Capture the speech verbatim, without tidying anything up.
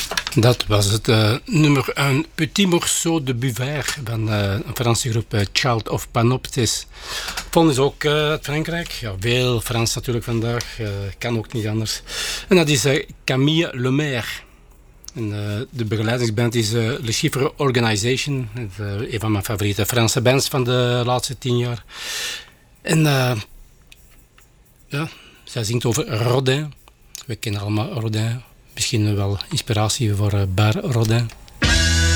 Dat was het uh, nummer Un Petit Morceau de Buvard van uh, een Franse groep uh, Child of Panoptes. Pon is ook uh, uit Frankrijk. Ja, veel Frans natuurlijk vandaag. Uh, kan ook niet anders. En dat is uh, Camille Lemaire. En, uh, de begeleidingsband is uh, Le Chiffre Organisation. Uh, een van mijn favoriete Franse bands van de laatste tien jaar. En uh, ja, zij zingt over Rodin. We kennen allemaal Rodin. Misschien wel inspiratie voor uh, Bar Rodin.